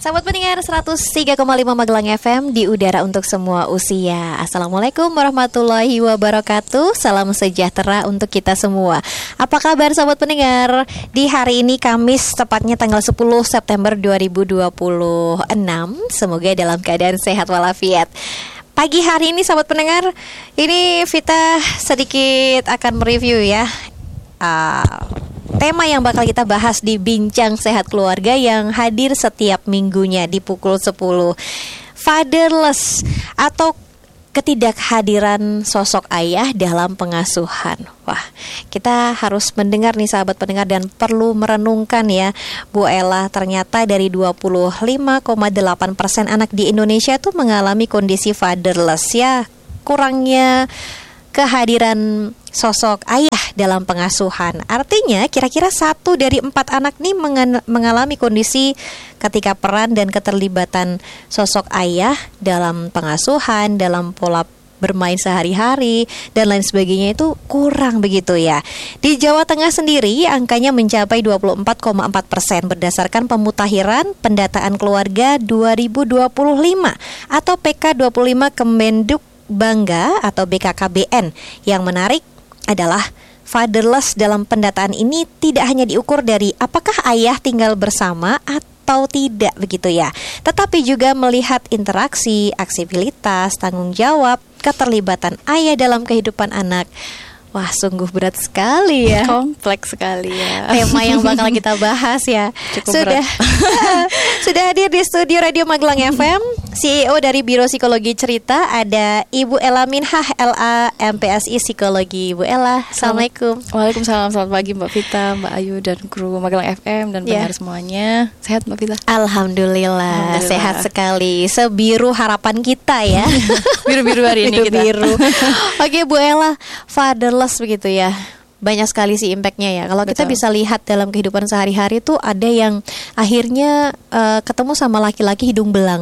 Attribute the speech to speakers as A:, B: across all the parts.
A: Sahabat pendengar 103,5 Magelang FM di udara untuk semua usia. Assalamualaikum warahmatullahi wabarakatuh. Salam sejahtera untuk kita semua. Apa kabar sahabat pendengar? Di hari ini Kamis, tepatnya tanggal 10 September 2026. Semoga dalam keadaan sehat walafiat. Pagi hari ini sahabat pendengar, ini Vita sedikit akan mereview ya tema yang bakal kita bahas di Bincang Sehat Keluarga yang hadir setiap minggunya di pukul 10. Fatherless atau ketidakhadiran sosok ayah dalam pengasuhan. Wah, kita harus mendengar nih sahabat pendengar dan perlu merenungkan ya, Bu Ella, ternyata dari 25,8% anak di Indonesia tuh mengalami kondisi fatherless ya, kurangnya kehadiran sosok ayah dalam pengasuhan. Artinya kira-kira 1 dari 4 anak nih mengalami kondisi ketika peran dan keterlibatan sosok ayah dalam pengasuhan, dalam pola bermain sehari-hari dan lain sebagainya itu kurang begitu ya. Di Jawa Tengah sendiri angkanya mencapai 24,4% berdasarkan pemutakhiran pendataan keluarga 2025 atau PK25 Kemenduk Bangga atau BKKBN. Yang menarik adalah fatherless dalam pendataan ini tidak hanya diukur dari apakah ayah tinggal bersama atau tidak begitu ya, tetapi juga melihat interaksi, aksibilitas, tanggung jawab, keterlibatan ayah dalam kehidupan anak. Wah, sungguh berat sekali ya.
B: Kompleks sekali ya.
A: Tema yang bakal kita bahas ya.
B: Cukup
A: Sudah hadir di studio Radio Magelang FM, CEO dari Biro Psikologi Cerita, ada Ibu Ella Minhah, LA, MPSI Psikologi. Bu Ella, Assalamualaikum.
B: Waalaikumsalam, selamat pagi Mbak Vita, Mbak Ayu dan kru Magelang FM dan pendengar semuanya. Sehat Mbak Vita?
A: Alhamdulillah, sehat sekali. Sebiru harapan kita ya.
B: Biru-biru hari ini kita.
A: Biru. Oke Bu Ella, fatherless begitu ya. Banyak sekali sih impactnya ya. Kalau kita bisa lihat dalam kehidupan sehari-hari tuh ada yang akhirnya ketemu sama laki-laki hidung belang.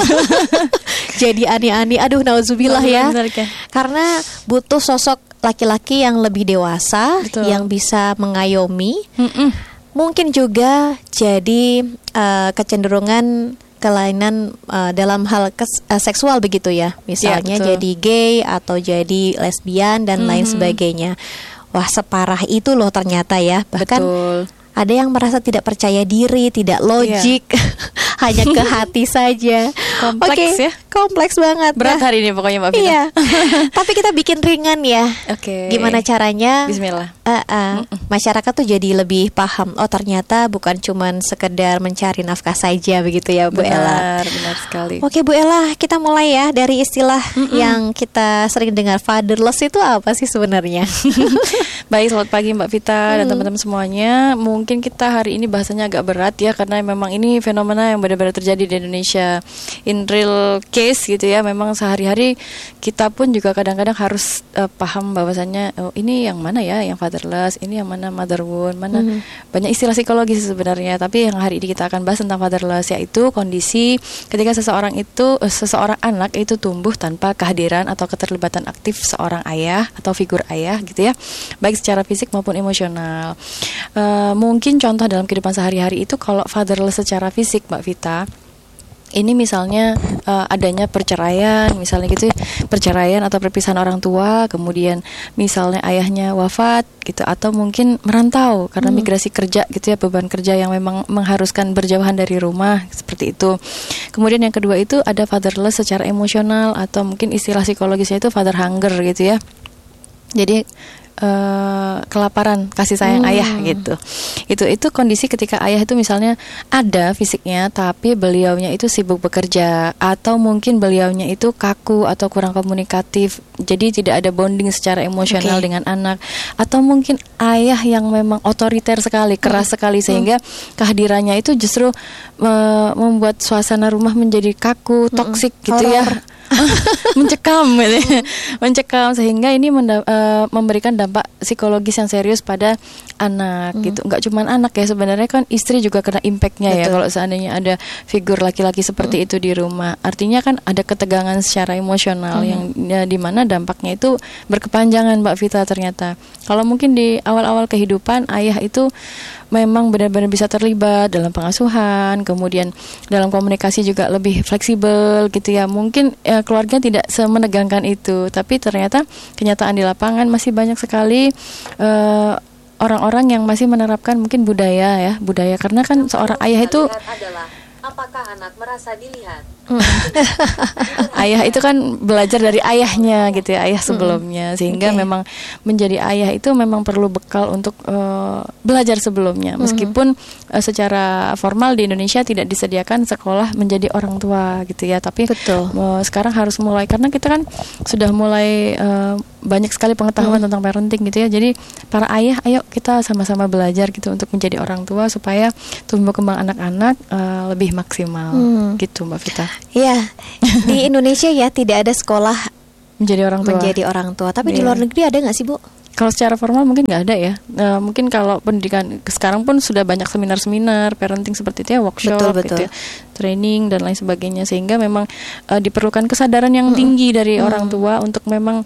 A: Jadi aneh-aneh. Aduh, nauzubillah ya. Karena butuh sosok laki-laki yang lebih dewasa, yang bisa mengayomi. Mungkin juga jadi kecenderungan kelainan dalam hal seksual begitu ya. Misalnya jadi gay atau jadi lesbian dan lain sebagainya. Wah, separah itu loh ternyata ya. Bahkan ada yang merasa tidak percaya diri, tidak logik, hanya ke hati saja.
B: Kompleks ya.
A: Kompleks banget.
B: Berat hari ini pokoknya Mbak Vita.
A: Iya. Tapi kita bikin ringan ya. Gimana caranya?
B: Bismillah.
A: Masyarakat tuh jadi lebih paham. Oh, ternyata bukan cuman sekedar mencari nafkah saja begitu ya Bu Ella.
B: Benar sekali.
A: Oke Bu Ella, kita mulai ya dari istilah yang kita sering dengar, fatherless itu apa sih sebenarnya?
B: Baik, selamat pagi Mbak Vita dan teman-teman semuanya. Mungkin kita hari ini bahasanya agak berat ya, karena memang ini fenomena yang benar-benar terjadi di Indonesia, in real case gitu ya. Memang sehari-hari kita pun juga kadang-kadang harus paham bahwasannya ini yang mana ya yang fatherless, ini yang mana motherhood, mana banyak istilah psikologis sebenarnya. Tapi yang hari ini kita akan bahas tentang fatherless, yaitu kondisi ketika seseorang anak itu tumbuh tanpa kehadiran atau keterlibatan aktif seorang ayah atau figur ayah gitu ya, baik secara fisik maupun emosional. Mungkin contoh dalam kehidupan sehari-hari itu kalau fatherless secara fisik Mbak Vita, ini misalnya adanya perceraian, misalnya gitu, perceraian atau perpisahan orang tua, kemudian misalnya ayahnya wafat gitu, atau mungkin merantau karena migrasi kerja gitu ya, beban kerja yang memang mengharuskan berjauhan dari rumah seperti itu. Kemudian yang kedua itu ada fatherless secara emosional, atau mungkin istilah psikologisnya itu father hunger gitu ya. Jadi kelaparan kasih sayang ayah gitu. Itu kondisi ketika ayah itu misalnya ada fisiknya tapi beliaunya itu sibuk bekerja, atau mungkin beliaunya itu kaku atau kurang komunikatif, jadi tidak ada bonding secara emosional dengan anak, atau mungkin ayah yang memang otoriter sekali, keras sekali, sehingga kehadirannya itu justru membuat suasana rumah menjadi kaku, toksik gitu ya. mencekam sehingga ini memberikan dampak psikologis yang serius pada anak gitu. Nggak cuma anak ya, sebenarnya kan istri juga kena impactnya ya kalau seandainya ada figur laki-laki seperti itu di rumah. Artinya kan ada ketegangan secara emosional yang di mana dampaknya itu berkepanjangan Mbak Vita ternyata. Kalau mungkin di awal-awal kehidupan ayah itu memang benar-benar bisa terlibat dalam pengasuhan, kemudian dalam komunikasi juga lebih fleksibel gitu ya. Mungkin keluarga tidak semenegangkan itu, tapi ternyata kenyataan di lapangan masih banyak sekali orang-orang yang masih menerapkan mungkin budaya karena kan seorang ayah itu
C: adalah apakah anak merasa dilihat?
B: Ayah itu kan belajar dari ayahnya gitu ya, ayah sebelumnya, sehingga memang menjadi ayah itu memang perlu bekal untuk belajar sebelumnya. Meskipun secara formal di Indonesia tidak disediakan sekolah menjadi orang tua gitu ya, tapi sekarang harus mulai, karena kita kan sudah mulai banyak sekali pengetahuan tentang parenting gitu ya. Jadi para ayah, ayo kita sama-sama belajar gitu untuk menjadi orang tua supaya tumbuh kembang anak-anak lebih maksimal gitu Mbak Vita.
A: Iya, di Indonesia ya tidak ada sekolah
B: menjadi orang tua.
A: Tapi di luar negeri ada nggak sih Bu?
B: Kalau secara formal mungkin nggak ada ya. Mungkin kalau pendidikan sekarang pun sudah banyak seminar-seminar parenting seperti itu ya, workshop, gitu ya, training dan lain sebagainya. Sehingga memang diperlukan kesadaran yang tinggi dari orang tua untuk memang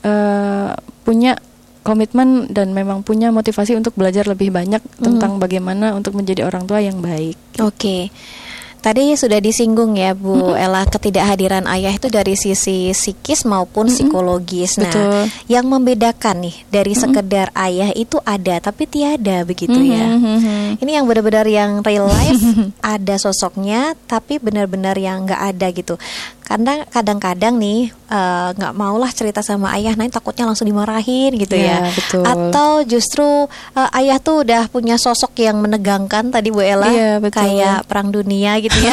B: punya komitmen dan memang punya motivasi untuk belajar lebih banyak tentang bagaimana untuk menjadi orang tua yang baik.
A: Oke. Tadi sudah disinggung ya Bu Ella, ketidakhadiran ayah itu dari sisi psikis maupun psikologis. Nah,
B: betul.
A: Yang membedakan nih dari sekedar ayah itu ada tapi tiada begitu ya. Ini yang benar-benar yang real life ada sosoknya tapi benar-benar yang nggak ada gitu. Karena kadang-kadang nih nggak maulah cerita sama ayah, nanti takutnya langsung dimarahin gitu ya.
B: Betul.
A: Atau justru ayah tuh udah punya sosok yang menegangkan tadi Bu Ella, kayak perang dunia gitu ya.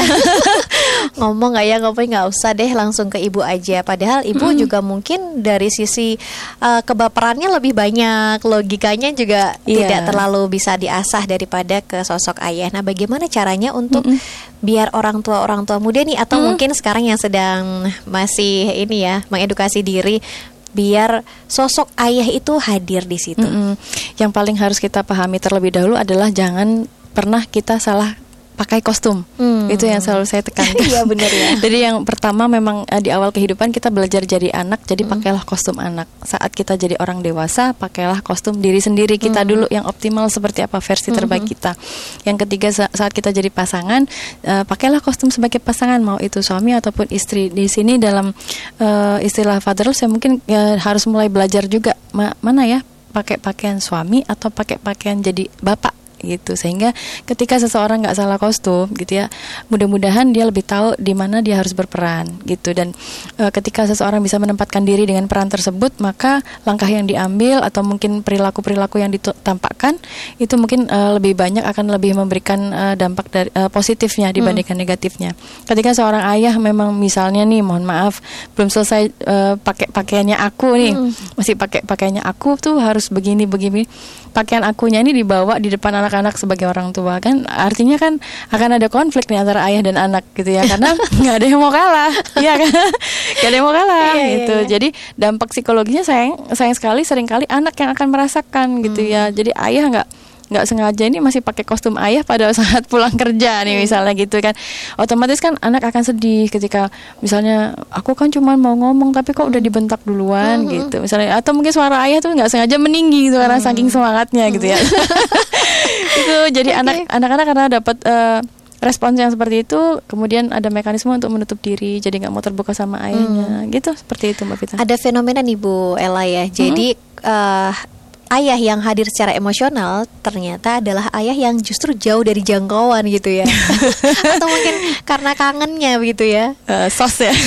A: Ngomong nggak usah deh, langsung ke ibu aja. Padahal ibu juga mungkin dari sisi kebaperannya lebih banyak, logikanya juga tidak terlalu bisa diasah daripada ke sosok ayah. Nah, bagaimana caranya untuk biar orang tua muda nih, atau mungkin sekarang yang sedang masih ini ya, mengedukasi diri biar sosok ayah itu hadir di situ.
B: Yang paling harus kita pahami terlebih dahulu adalah jangan pernah kita salah pakai kostum. Itu yang selalu saya tekankan.
A: Iya benar ya.
B: Jadi yang pertama memang di awal kehidupan kita belajar jadi anak, jadi pakailah kostum anak. Saat kita jadi orang dewasa, pakailah kostum diri sendiri kita dulu yang optimal seperti apa versi terbaik kita. Yang ketiga, saat kita jadi pasangan, pakailah kostum sebagai pasangan, mau itu suami ataupun istri. Di sini dalam istilah fatherless saya mungkin harus mulai belajar juga mana ya pakai pakaian suami atau pakai pakaian jadi bapak gitu, sehingga ketika seseorang nggak salah kostum gitu ya, mudah-mudahan dia lebih tahu di mana dia harus berperan gitu. Dan ketika seseorang bisa menempatkan diri dengan peran tersebut, maka langkah yang diambil atau mungkin perilaku yang ditampakkan itu mungkin lebih banyak akan lebih memberikan dampak dari positifnya dibandingkan negatifnya. Ketika seorang ayah memang misalnya nih, mohon maaf, belum selesai pakai pakaiannya aku nih, masih pakai pakaiannya aku tuh harus begini, pakaian akunya ini dibawa di depan anak-anak sebagai orang tua, kan artinya kan akan ada konflik nih antara ayah dan anak gitu ya, karena nggak ada yang mau kalah, ya kan, nggak ada yang mau kalah gitu. Jadi dampak psikologisnya sayang sekali seringkali anak yang akan merasakan gitu ya. Jadi ayah nggak sengaja ini masih pakai kostum ayah pada saat pulang kerja nih misalnya gitu kan, otomatis kan anak akan sedih ketika misalnya aku kan cuma mau ngomong tapi kok udah dibentak duluan gitu misalnya, atau mungkin suara ayah tuh nggak sengaja meninggi gitu karena saking semangatnya gitu ya. Itu jadi anak-anak karena dapat respons yang seperti itu, kemudian ada mekanisme untuk menutup diri, jadi nggak mau terbuka sama ayahnya gitu, seperti itu Mbak Vita.
A: Ada fenomena nih Bu Ella ya, jadi ayah yang hadir secara emosional ternyata adalah ayah yang justru jauh dari jangkauan gitu ya. Atau mungkin karena kangennya begitu ya.
B: Sos ya.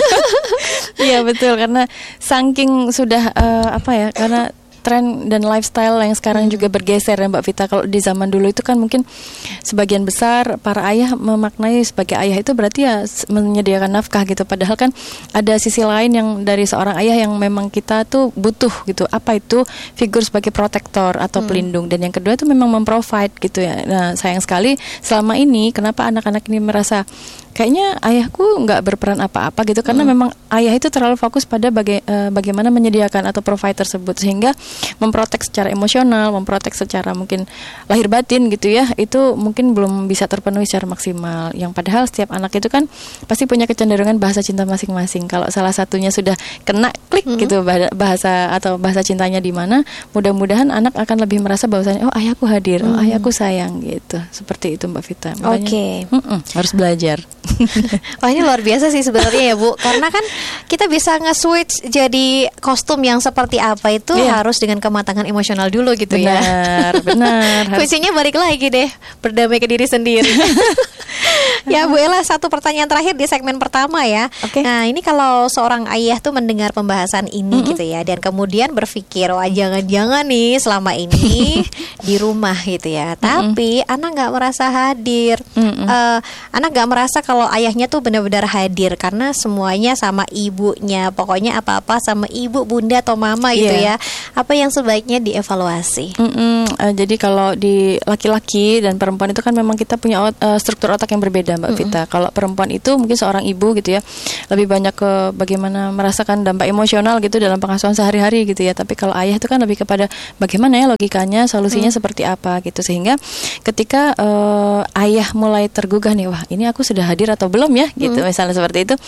B: Iya betul, karena saking sudah karena tren dan lifestyle yang sekarang juga bergeser ya Mbak Vita. Kalau di zaman dulu itu kan mungkin sebagian besar para ayah memaknai sebagai ayah itu berarti ya menyediakan nafkah gitu. Padahal kan ada sisi lain yang dari seorang ayah yang memang kita tuh butuh gitu. Apa itu? Figur sebagai protektor atau pelindung. Dan yang kedua itu memang memprovide gitu ya. Nah sayang sekali selama ini kenapa anak-anak ini merasa kayaknya ayahku nggak berperan apa-apa gitu, karena memang ayah itu terlalu fokus pada bagaimana menyediakan atau provide tersebut, sehingga memprotek secara emosional, memprotek secara mungkin lahir batin gitu ya, itu mungkin belum bisa terpenuhi secara maksimal. Yang padahal setiap anak itu kan pasti punya kecenderungan bahasa cinta masing-masing. Kalau salah satunya sudah kena klik gitu bahasa atau bahasa cintanya di mana, mudah-mudahan anak akan lebih merasa bahwasanya oh ayahku hadir, oh ayahku sayang gitu. Seperti itu Mbak Vita.
A: Oke.
B: Harus belajar.
A: Wah, ini luar biasa sih sebenarnya ya Bu. Karena kan kita bisa nge-switch jadi kostum yang seperti apa itu harus dengan kematangan emosional dulu gitu ya.
B: Benar.
A: Kuncinya balik lagi deh, berdamai ke diri sendiri. Ya Bu Ella, satu pertanyaan terakhir di segmen pertama ya. Nah ini kalau seorang ayah tuh mendengar pembahasan ini gitu ya, dan kemudian berpikir wah jangan-jangan nih selama ini di rumah gitu ya, tapi anak nggak merasa hadir, anak nggak merasa kalau ayahnya tuh benar-benar hadir karena semuanya sama ibunya, pokoknya apa-apa sama ibu, bunda atau mama gitu ya. Apa yang sebaiknya dievaluasi?
B: Jadi kalau di laki-laki dan perempuan itu kan memang kita punya struktur otak yang berbeda Mbak Vita. Kalau perempuan itu mungkin seorang ibu gitu ya, lebih banyak ke bagaimana merasakan dampak emosional gitu dalam pengasuhan sehari-hari gitu ya. Tapi kalau ayah itu kan lebih kepada bagaimana ya logikanya, solusinya seperti apa gitu. Sehingga ketika ayah mulai tergugah nih, wah ini aku sudah hadir atau belum ya gitu, misalnya seperti itu.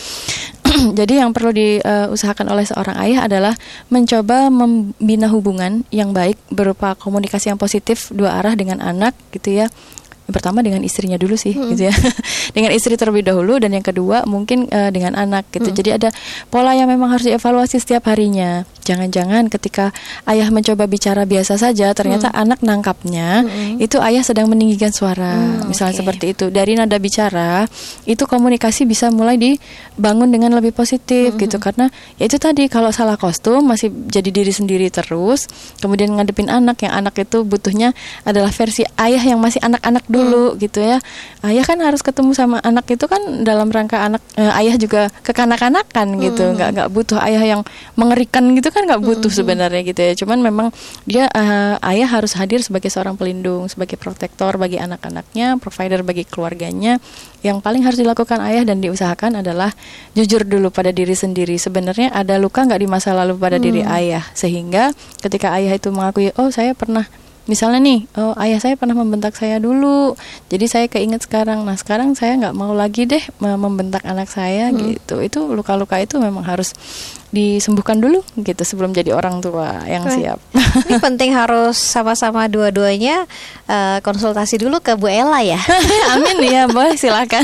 B: Jadi yang perlu diusahakan oleh seorang ayah adalah mencoba membina hubungan yang baik berupa komunikasi yang positif dua arah dengan anak gitu ya. Yang pertama dengan istrinya dulu sih gitu ya. Dengan istri terlebih dahulu, dan yang kedua mungkin dengan anak gitu. Jadi ada pola yang memang harus dievaluasi setiap harinya. Jangan-jangan ketika ayah mencoba bicara biasa saja, ternyata anak nangkapnya itu ayah sedang meninggikan suara. Misalnya seperti itu. Dari nada bicara itu komunikasi bisa mulai dibangun dengan lebih positif gitu. Karena ya itu tadi, kalau salah kostum masih jadi diri sendiri terus, kemudian ngadepin anak, yang anak itu butuhnya adalah versi ayah yang masih anak-anak dulu gitu ya. Ayah kan harus ketemu sama anak itu kan dalam rangka anak, ayah juga kekanak-kanakan gitu. Nggak butuh ayah yang mengerikan gitu kan, nggak butuh sebenarnya gitu ya. Cuman memang dia ayah harus hadir sebagai seorang pelindung, sebagai protektor bagi anak-anaknya, provider bagi keluarganya. Yang paling harus dilakukan ayah dan diusahakan adalah jujur dulu pada diri sendiri. Sebenarnya ada luka nggak di masa lalu pada diri ayah, sehingga ketika ayah itu mengakui, oh saya pernah, misalnya nih, oh ayah saya pernah membentak saya dulu, jadi saya keinget sekarang. Nah sekarang saya nggak mau lagi deh membentak anak saya gitu. Itu luka-luka itu memang harus disembuhkan dulu gitu sebelum jadi orang tua yang siap.
A: Ini penting, harus sama-sama dua-duanya konsultasi dulu ke Bu Ella ya.
B: Amin ya, boleh silakan.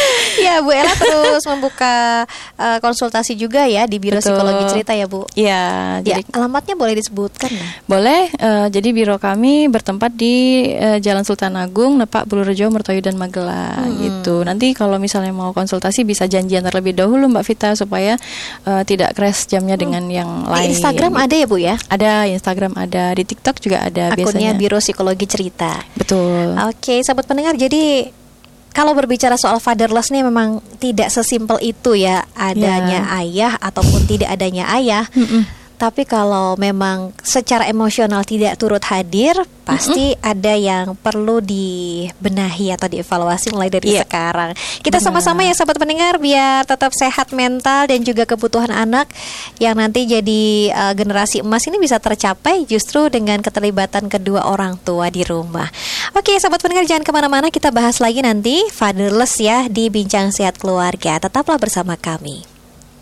A: Ya Bu Ella terus membuka konsultasi juga ya di Biro Psikologi Cerita ya Bu.
B: Iya.
A: Jadi alamatnya boleh disebutkan ya?
B: Boleh. Jadi biro kami bertempat di Jalan Sultan Agung, Nepak, Bulurejo, Mertoyo dan Magelang gitu. Nanti kalau misalnya mau konsultasi bisa janjian terlebih dahulu Mbak Vita supaya tidak crash jamnya dengan yang lain.
A: Di Instagram ada ya Bu ya?
B: Ada, Instagram ada, di TikTok juga ada.
A: Akunnya
B: biasanya.
A: Biro Psikologi Cerita.
B: Betul.
A: Oke, sahabat pendengar, jadi kalau berbicara soal fatherless nih memang tidak sesimpel itu ya, adanya ayah ataupun tidak adanya ayah. Tapi kalau memang secara emosional tidak turut hadir, pasti ada yang perlu dibenahi atau dievaluasi mulai dari sekarang. Kita sama-sama ya sahabat pendengar, biar tetap sehat mental dan juga kebutuhan anak yang nanti jadi generasi emas ini bisa tercapai justru dengan keterlibatan kedua orang tua di rumah. Oke sahabat pendengar, jangan kemana-mana, kita bahas lagi nanti fatherless ya di Bincang Sehat Keluarga. Tetaplah bersama kami.